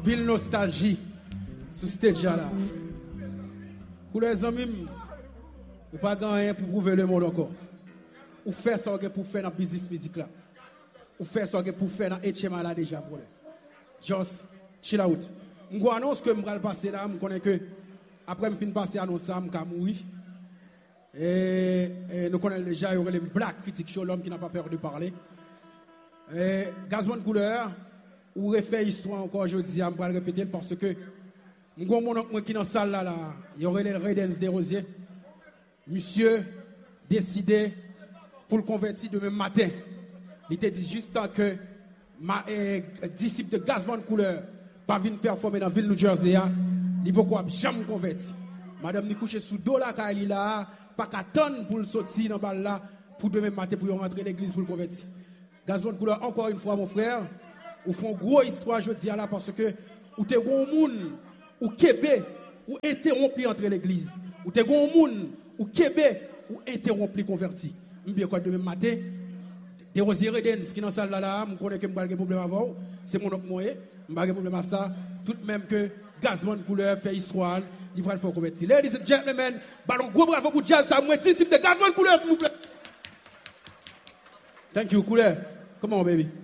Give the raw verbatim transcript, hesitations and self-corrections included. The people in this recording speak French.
pile nostalgie sur stage là. Couleurs amis, ou pas gagner pour prouver le monde encore. Ou faire ça pour faire dans business musique là. Ou faire ça pour faire dans H M A là déjà pour just chill out. Je annonce que je vais passer là, je connais que après je finis passer annonce ça, je vais mourir. Et, et nous connaissons déjà, il y aurait les black critiques sur l'homme qui n'a pas peur de parler. Et Gazman Couleur, ou refait histoire encore aujourd'hui, je vais le répéter parce que je suis mon oncle qui est dans la salle là, là, il y aurait les Raidens des Rosiers. Monsieur décidé pour le convertir demain matin. Il était dit juste que ma eh, disciple de Gazman Couleur pas venir performer dans la ville de New Jersey, il faut quoi jamais convertir. Madame ni couche sous dos là, car elle est là, pas qu'à tonne pour le sortir dans balle là, pour demain matin pour rentrer l'église pour le convertir. Gazman Couleur, encore une fois, mon frère, ou font gros histoire, je dis là, parce que ou t'es gros monde, ou Québec, ou interrompu entre l'église, ou t'es gros monde, ou Québec, ou interrompu converti. Bien quoi demain matin, des Rosiers Redens qui dans salle là là, je connais que je n'ai pas de problème avant, c'est mon autre moyen, je n'ai pas de problème avec ça, tout de même que Gazman Couleur fait histoire, il va le faire convertir. Ladies and gentlemen, ballon gros bravo pour Jazz, ça moi disciple de Gazman Couleur s'il vous plaît. Thank you Couleur. Come on baby.